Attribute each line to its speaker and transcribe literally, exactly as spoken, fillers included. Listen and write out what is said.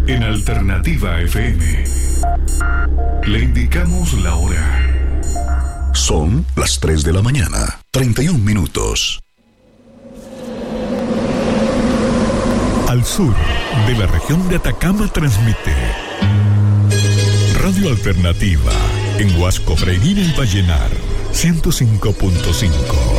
Speaker 1: En Alternativa F M le indicamos la hora.
Speaker 2: Son las tres de la mañana, treinta y un minutos.
Speaker 1: Al sur de la región de Atacama transmite Radio Alternativa en Huasco, Freguina y Vallenar, ciento cinco punto cinco.